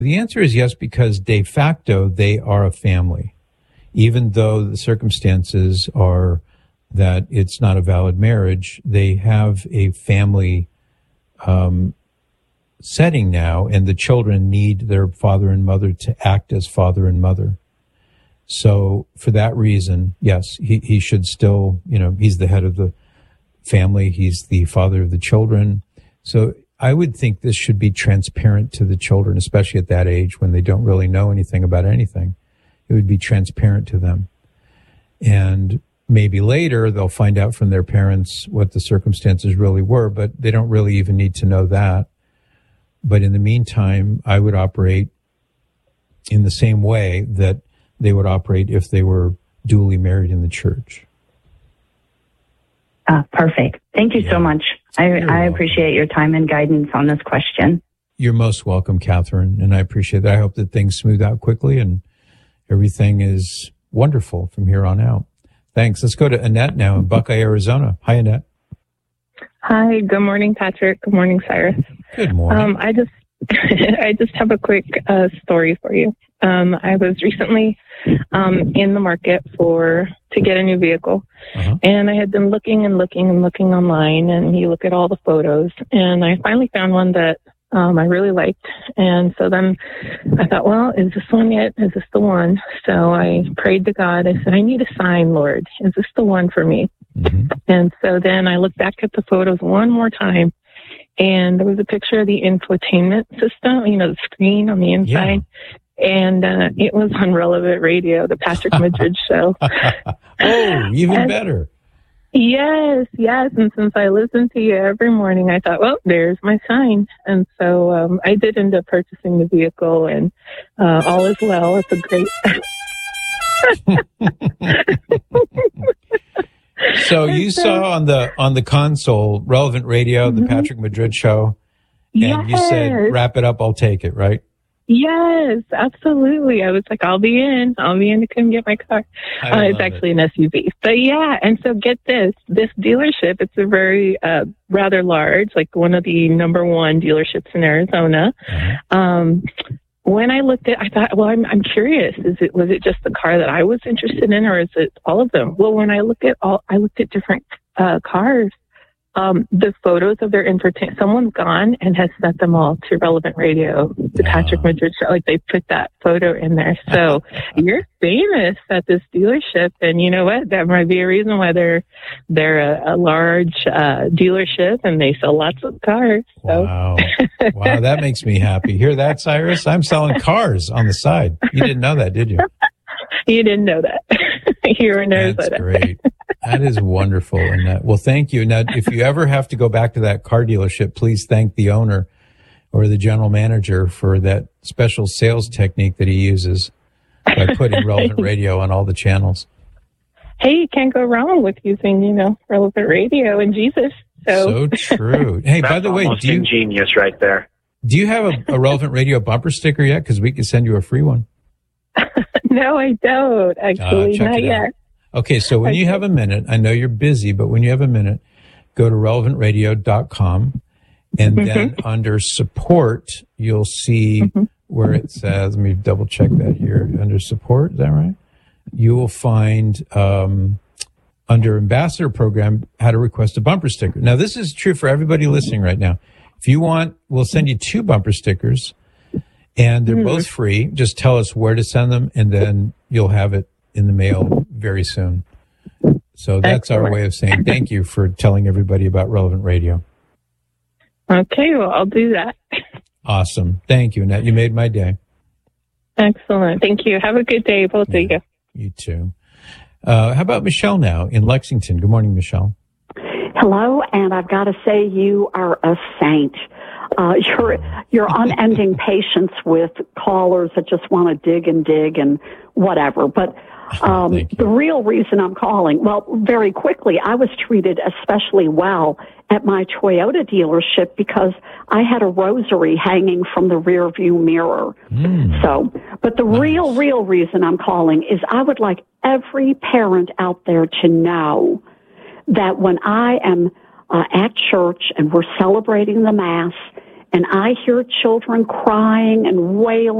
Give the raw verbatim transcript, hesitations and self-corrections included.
The answer is yes, because de facto, they are a family. Even though the circumstances are that it's not a valid marriage, they have a family um, setting now, and the children need their father and mother to act as father and mother. So for that reason, yes, he, he should still, you know, he's the head of the family. He's the father of the children. So I would think this should be transparent to the children, especially at that age when they don't really know anything about anything. It would be transparent to them. And maybe later they'll find out from their parents what the circumstances really were, but they don't really even need to know that. But in the meantime, I would operate in the same way that they would operate if they were duly married in the church. Uh, perfect. Thank you yeah. so much. I, I appreciate your time and guidance on this question. You're most welcome, Catherine, and I appreciate that. I hope that things smooth out quickly and everything is wonderful from here on out. Thanks. Let's go to Annette now in Buckeye, Arizona. Hi, Annette. Hi. Good morning, Patrick. Good morning, Cyrus. Good morning. Um, I just, I just have a quick uh, story for you. Um, I was recently um, in the market for to get a new vehicle, uh-huh. and I had been looking and looking and looking online, and you look at all the photos, and I finally found one that um, I really liked. And so then I thought, well, is this one it? Is this the one? So I prayed to God. I said, I need a sign, Lord. Is this the one for me? Mm-hmm. And so then I looked back at the photos one more time, and there was a picture of the infotainment system, you know, the screen on the inside. Yeah. And uh, it was on Relevant Radio, the Patrick Madrid show. Oh, even and, better. Yes, yes. And since I listen to you every morning, I thought, well, there's my sign. And so um, I did end up purchasing the vehicle, and uh, all is well. It's a great... So you saw on the on the console, Relevant Radio, mm-hmm. the Patrick Madrid show, and yes. you said, wrap it up, I'll take it, right? Yes, absolutely. I was like, I'll be in. I'll be in to come get my car. Uh, it's actually it. an S U V. But yeah, and so get this. This dealership, it's a very uh, rather large, like one of the number one dealerships in Arizona. Uh-huh. Um, when I looked at, I thought, well, I'm, I'm curious. Is it was it just the car that I was interested in, or is it all of them? Well, when I look at all, I looked at different uh, cars. Um, the photos of their infotainment, someone's gone and has sent them all to Relevant Radio, the wow. Patrick Madrid show. Like, they put that photo in there. So you're famous at this dealership. And you know what? That might be a reason why they're, they're a, a large, uh, dealership and they sell lots of cars. So. Wow. Wow. That makes me happy. Hear that, Cyrus? I'm selling cars on the side. You didn't know that, did you? You didn't know that. You were in Arizona. That's great. That is wonderful. And that, well, thank you. Now, if you ever have to go back to that car dealership, please thank the owner or the general manager for that special sales technique that he uses by putting Relevant Radio on all the channels. Hey, you can't go wrong with using, you know, Relevant Radio and Jesus. So, so true. Hey, by the way, do you ingenious right there? Do you have a, a Relevant Radio bumper sticker yet? Because we could send you a free one. No, I don't. Actually, uh, not yet. Okay, so when you have a minute, I know you're busy, but when you have a minute, go to relevant radio dot com, and mm-hmm. then under support, you'll see mm-hmm. where it says, let me double check that here, under support, is that right? You will find um, under ambassador program, how to request a bumper sticker. Now, this is true for everybody listening right now. If you want, we'll send you two bumper stickers, and they're mm-hmm. both free. Just tell us where to send them, and then you'll have it in the mail very soon. So that's Excellent. Our way of saying thank you for telling everybody about Relevant Radio. Okay, well, I'll do that. Awesome. Thank you, Annette. You made my day. Excellent. Thank you. Have a good day, both yeah, of you. You too. Uh, how about Michelle now in Lexington? Good morning, Michelle. Hello, and I've got to say you are a saint. Uh, your your unending patience with callers that just want to dig and dig and whatever. But um, the real reason I'm calling, well, very quickly, I was treated especially well at my Toyota dealership because I had a rosary hanging from the rear view mirror. Mm. So, but the nice. real, real reason I'm calling is I would like every parent out there to know that when I am uh, at church and we're celebrating the Mass and I hear children crying and wailing.